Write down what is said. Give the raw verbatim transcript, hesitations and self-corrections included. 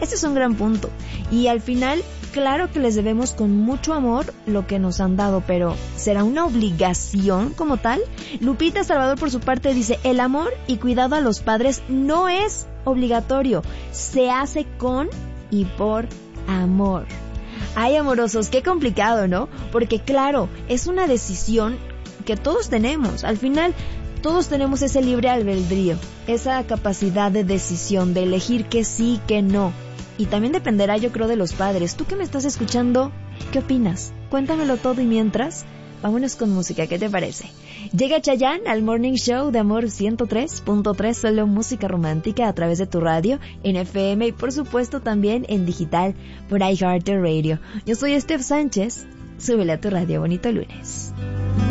Ese es un gran punto. Y al final, claro que les debemos con mucho amor lo que nos han dado, pero ¿será una obligación como tal? Lupita Salvador, por su parte, dice, el amor y cuidado a los padres no es obligatorio, se hace con y por amor. Ay, amorosos, qué complicado, ¿no? Porque claro, es una decisión que todos tenemos. Al final, todos tenemos ese libre albedrío, esa capacidad de decisión, de elegir que sí, que no. Y también dependerá, yo creo, de los padres. Tú que me estás escuchando, ¿qué opinas? Cuéntamelo todo y mientras, vámonos con música, ¿qué te parece? Llega Chayanne al Morning Show de Amor ciento tres punto tres, solo música romántica a través de tu radio, en F M y por supuesto también en digital por iHeartRadio. Yo soy Steph Sánchez, súbele a tu radio, bonito lunes.